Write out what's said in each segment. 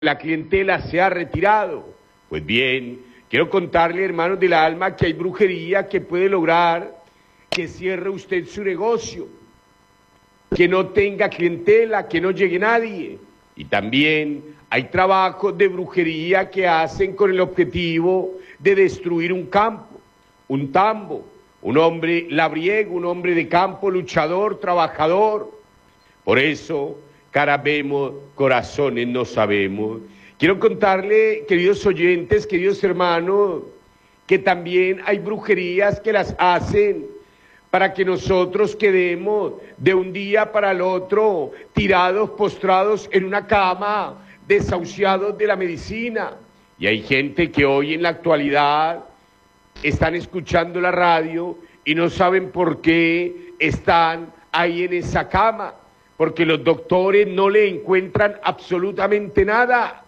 La clientela se ha retirado. Pues bien, quiero contarle, hermanos del alma, que hay brujería que puede lograr que cierre usted su negocio, que no tenga clientela, que no llegue nadie. Y también hay trabajos de brujería que hacen con el objetivo de destruir un campo, un tambo, un hombre labriego, un hombre de campo, luchador, trabajador. Por eso, caras vemos, corazones no sabemos. Quiero contarle, queridos oyentes, queridos hermanos, que también hay brujerías que las hacen para que nosotros quedemos de un día para el otro tirados, postrados en una cama, desahuciados de la medicina. Y hay gente que hoy en la actualidad están escuchando la radio y no saben por qué están ahí en esa cama, porque los doctores no le encuentran absolutamente nada.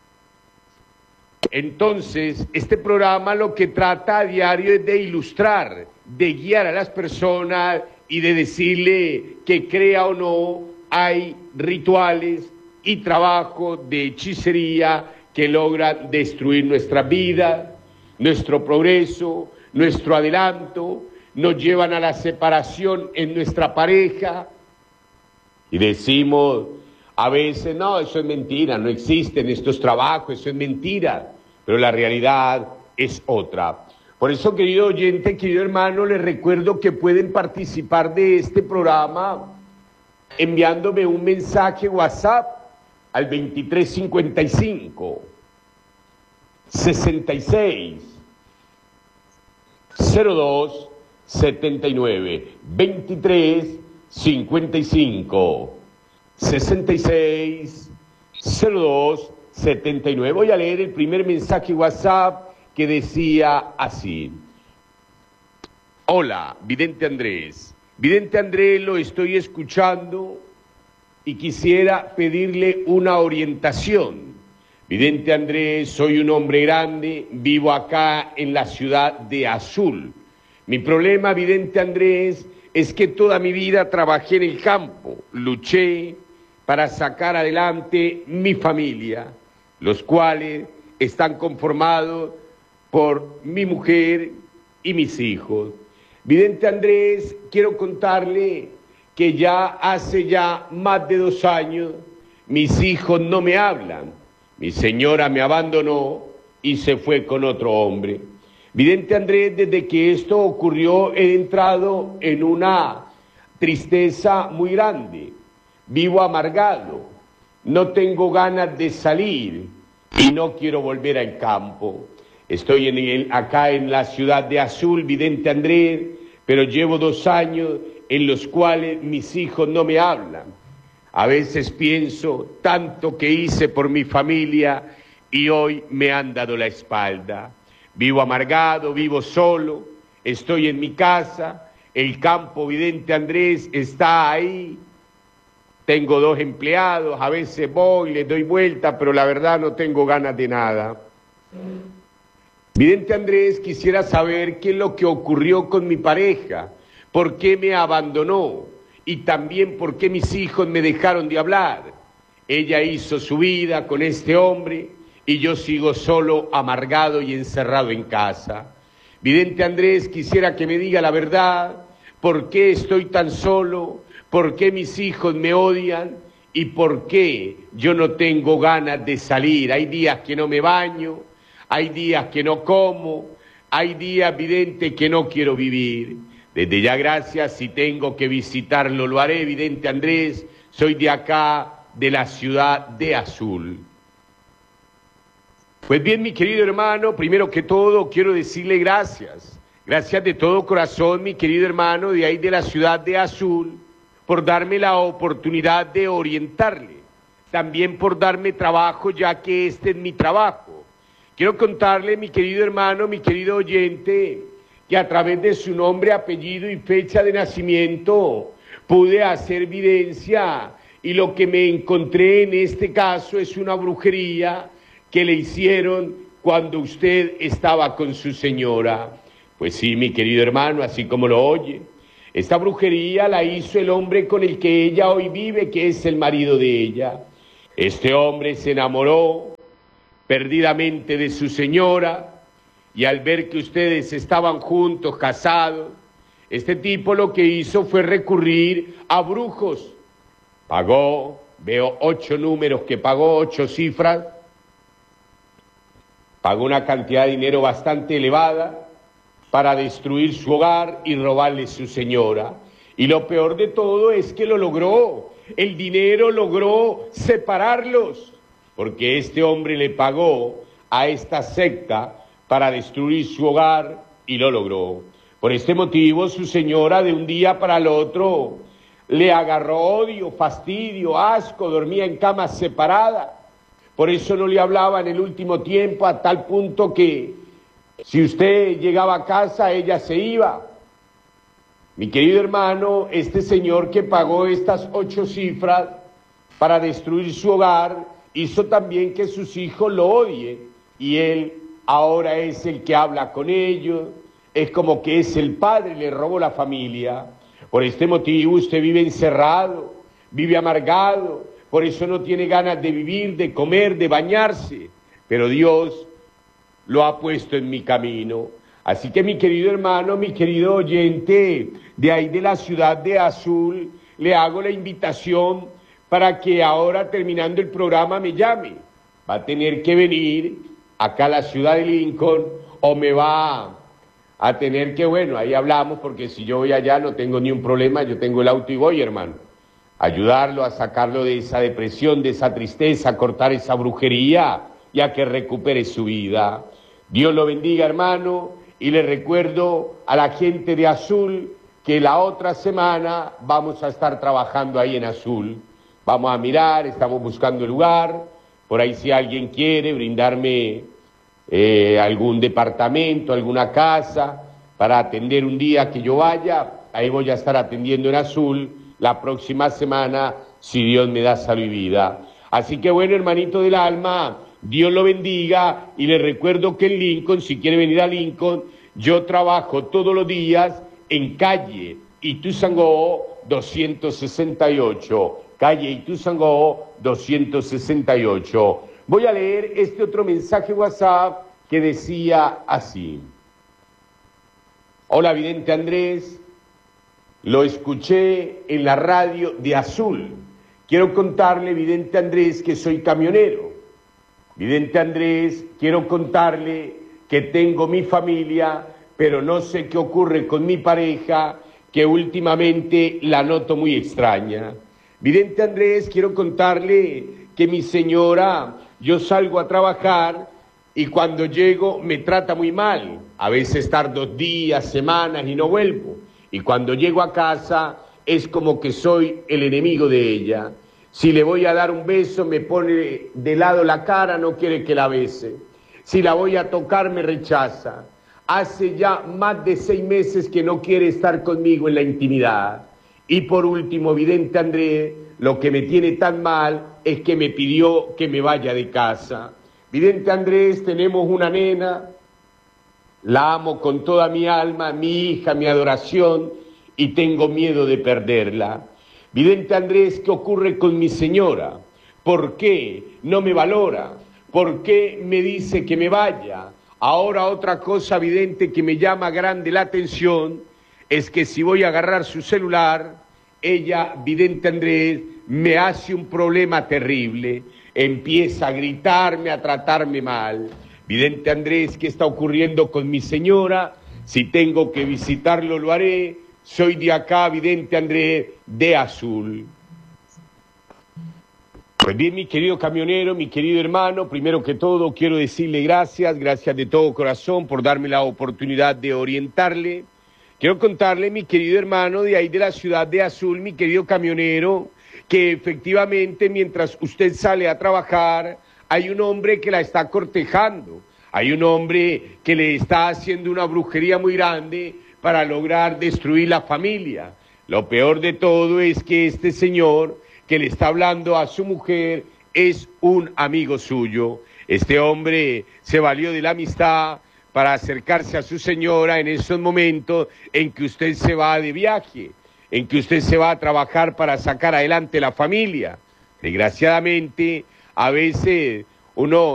Entonces, este programa lo que trata a diario es de ilustrar, de guiar a las personas y de decirle que crea o no, hay rituales y trabajo de hechicería que logran destruir nuestra vida, nuestro progreso, nuestro adelanto, nos llevan a la separación en nuestra pareja. Y decimos a veces, no, eso es mentira, no existen estos trabajos, eso es mentira, pero la realidad es otra. Por eso, querido oyente, querido hermano, les recuerdo que pueden participar de este programa enviándome un mensaje WhatsApp al 2355 66 02 79 23 55 66 02 79. Voy a leer el primer mensaje WhatsApp que decía así: hola, vidente Andrés. Vidente Andrés, lo estoy escuchando y quisiera pedirle una orientación. Vidente Andrés, soy un hombre grande, vivo acá en la ciudad de Azul. Mi problema, vidente Andrés, es que toda mi vida trabajé en el campo, luché para sacar adelante mi familia, los cuales están conformados por mi mujer y mis hijos. Vidente Andrés, quiero contarle que ya hace más de 2 años mis hijos no me hablan. Mi señora me abandonó y se fue con otro hombre. Vidente Andrés, desde que esto ocurrió he entrado en una tristeza muy grande. Vivo amargado, no tengo ganas de salir y no quiero volver al campo. Estoy acá en la ciudad de Azul, vidente Andrés, pero llevo 2 años en los cuales mis hijos no me hablan. A veces pienso tanto que hice por mi familia y hoy me han dado la espalda. Vivo amargado, vivo solo, estoy en mi casa, el campo, vidente Andrés, está ahí. Tengo 2 empleados, a veces voy, les doy vuelta, pero la verdad no tengo ganas de nada. Vidente Andrés, quisiera saber qué es lo que ocurrió con mi pareja, por qué me abandonó y también por qué mis hijos me dejaron de hablar. Ella hizo su vida con este hombre y yo sigo solo, amargado y encerrado en casa. Vidente Andrés, quisiera que me diga la verdad, por qué estoy tan solo, por qué mis hijos me odian y por qué yo no tengo ganas de salir. Hay días que no me baño, hay días que no como, hay días, vidente, que no quiero vivir. Desde ya, gracias, si tengo que visitarlo, lo haré, vidente Andrés. Soy de acá, de la ciudad de Azul. Pues bien, mi querido hermano, primero que todo quiero decirle gracias. Gracias de todo corazón, mi querido hermano, de ahí de la ciudad de Azul, por darme la oportunidad de orientarle. También por darme trabajo, ya que este es mi trabajo. Quiero contarle, mi querido hermano, mi querido oyente, que a través de su nombre, apellido y fecha de nacimiento pude hacer evidencia y lo que me encontré en este caso es una brujería que le hicieron cuando usted estaba con su señora. Pues sí, mi querido hermano, así como lo oye, esta brujería la hizo el hombre con el que ella hoy vive, que es el marido de ella. Este hombre se enamoró perdidamente de su señora, y al ver que ustedes estaban juntos, casados, este tipo lo que hizo fue recurrir a brujos. Pagó, veo 8 números que pagó, 8 cifras, pagó una cantidad de dinero bastante elevada para destruir su hogar y robarle su señora. Y lo peor de todo es que lo logró. El dinero logró separarlos, porque este hombre le pagó a esta secta para destruir su hogar y lo logró. Por este motivo, su señora de un día para el otro le agarró odio, fastidio, asco, dormía en camas separadas. Por eso no le hablaba en el último tiempo, a tal punto que si usted llegaba a casa, ella se iba. Mi querido hermano, este señor que pagó estas 8 cifras para destruir su hogar, hizo también que sus hijos lo odien, y él ahora es el que habla con ellos, es como que es el padre, le robó la familia. Por este motivo usted vive encerrado, vive amargado, por eso no tiene ganas de vivir, de comer, de bañarse, pero Dios lo ha puesto en mi camino. Así que mi querido hermano, mi querido oyente de ahí de la ciudad de Azul, le hago la invitación para que ahora, terminando el programa, me llame. Va a tener que venir acá a la ciudad de Lincoln, o me va a tener que, bueno, ahí hablamos, porque si yo voy allá no tengo ni un problema, yo tengo el auto y voy, hermano. Ayudarlo a sacarlo de esa depresión, de esa tristeza, a cortar esa brujería y a que recupere su vida. Dios lo bendiga, hermano, y le recuerdo a la gente de Azul que la otra semana vamos a estar trabajando ahí en Azul. Vamos a mirar, estamos buscando el lugar, por ahí si alguien quiere brindarme algún departamento, alguna casa, para atender un día que yo vaya, ahí voy a estar atendiendo en Azul la próxima semana, si Dios me da salud y vida. Así que bueno, hermanito del alma, Dios lo bendiga, y le recuerdo que en Lincoln, si quiere venir a Lincoln, yo trabajo todos los días en calle Ituzaingó 268, calle Ituzaingó 268. Voy a leer este otro mensaje WhatsApp que decía así: hola, vidente Andrés, lo escuché en la radio de Azul. Quiero contarle, vidente Andrés, que soy camionero. Vidente Andrés, quiero contarle que tengo mi familia, pero no sé qué ocurre con mi pareja, que últimamente la noto muy extraña. Vidente Andrés, quiero contarle que mi señora, yo salgo a trabajar y cuando llego me trata muy mal. A veces tardo 2 días, semanas y no vuelvo. Y cuando llego a casa es como que soy el enemigo de ella. Si le voy a dar un beso me pone de lado la cara, no quiere que la bese. Si la voy a tocar me rechaza. Hace ya más de 6 meses que no quiere estar conmigo en la intimidad. Y por último, vidente Andrés, lo que me tiene tan mal es que me pidió que me vaya de casa. Vidente Andrés, tenemos una nena, la amo con toda mi alma, mi hija, mi adoración, y tengo miedo de perderla. Vidente Andrés, ¿qué ocurre con mi señora? ¿Por qué no me valora? ¿Por qué me dice que me vaya? Ahora otra cosa, vidente, que me llama grande la atención, es que si voy a agarrar su celular, ella, vidente Andrés, me hace un problema terrible, empieza a gritarme, a tratarme mal. Vidente Andrés, ¿qué está ocurriendo con mi señora? Si tengo que visitarlo, lo haré. Soy de acá, vidente Andrés, de Azul. Pues bien, mi querido camionero, mi querido hermano, primero que todo quiero decirle gracias de todo corazón por darme la oportunidad de orientarle. Quiero contarle, mi querido hermano, de ahí de la ciudad de Azul, mi querido camionero, que efectivamente mientras usted sale a trabajar, hay un hombre que la está cortejando, hay un hombre que le está haciendo una brujería muy grande para lograr destruir la familia. Lo peor de todo es que este señor que le está hablando a su mujer es un amigo suyo. Este hombre se valió de la amistad para acercarse a su señora en esos momentos en que usted se va de viaje, en que usted se va a trabajar para sacar adelante la familia. Desgraciadamente, a veces uno